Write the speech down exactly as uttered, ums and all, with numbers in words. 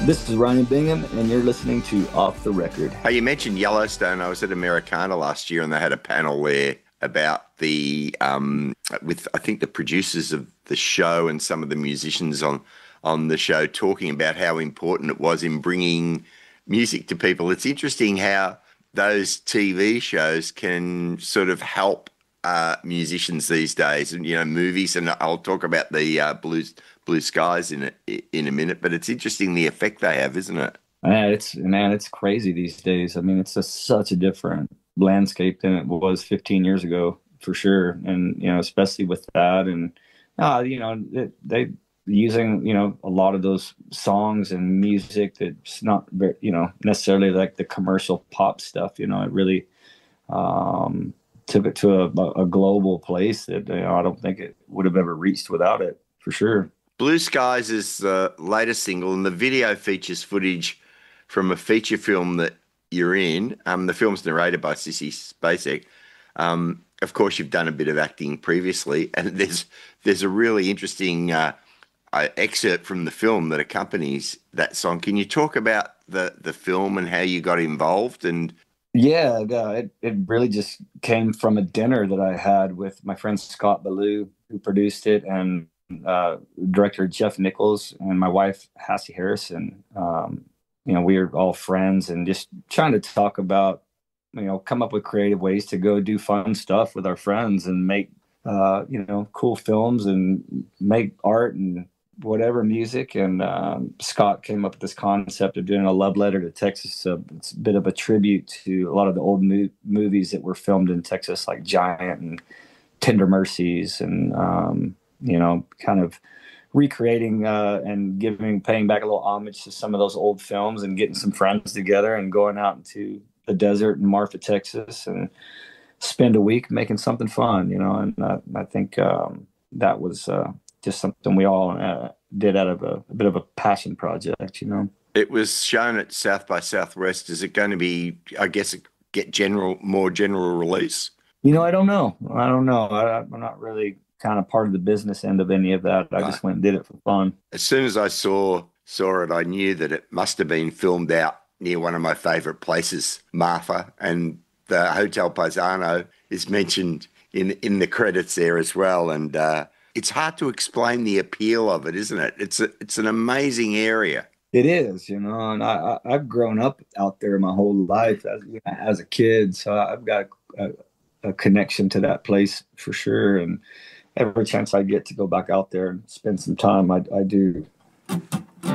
This is Ryan Bingham, and you're listening to Off the Record. Hey, you mentioned Yellowstone. I was at Americana last year, and they had a panel there about the um, with I think the producers of the show and some of the musicians on on the show talking about how important it was in bringing music to people. It's interesting how those T V shows can sort of help uh, musicians these days, and you know, movies. And I'll talk about the uh, blues. Blue skies in a, in a minute, but it's interesting the effect they have, isn't it? Man, it's man, it's crazy these days. I mean, it's just such a different landscape than it was fifteen years ago, for sure. And you know, especially with that, and uh, you know, they, they using you know a lot of those songs and music that's not very, you know necessarily like the commercial pop stuff. You know, it really um, took it to a, a global place that you know, I don't think it would have ever reached without it, for sure. Blue Skies is the latest single, and the video features footage from a feature film that you're in. Um, the film's narrated by Sissy Spacek. Um, of course, you've done a bit of acting previously, and there's there's a really interesting uh, uh, excerpt from the film that accompanies that song. Can you talk about the the film and how you got involved? And Yeah, uh, it it really just came from a dinner that I had with my friend Scott Ballou, who produced it, and uh, director Jeff Nichols, and my wife Hassie Harrison. Um, you know, we were all friends and just trying to talk about, you know, come up with creative ways to go do fun stuff with our friends and make, uh, you know, cool films and make art and whatever music. And um, Scott came up with this concept of doing a love letter to Texas. So it's a bit of a tribute to a lot of the old mo- movies that were filmed in Texas, like Giant and Tender Mercies, and um, you know, kind of recreating uh, and giving, paying back a little homage to some of those old films, and getting some friends together and going out into the desert in Marfa, Texas, and spend a week making something fun, you know. And uh, I think um, that was uh, just something we all uh, did out of a, a bit of a passion project, you know. it was shown at South by Southwest. Is it going to be, I guess, get general, more general release? You know, I don't know. I don't know. I, I'm not really kind of part of the business end of any of that. I Right. just went and did it for fun. As soon as I saw saw it, I knew that it must have been filmed out near one of my favourite places, Marfa, and the Hotel Paisano is mentioned in in the credits there as well. And uh, it's hard to explain the appeal of it, isn't it? It's a, it's an amazing area. It is, you know, and I, I I've grown up out there my whole life as, as a kid, so I've got a, a connection to that place for sure. And every chance I get to go back out there and spend some time, I, I do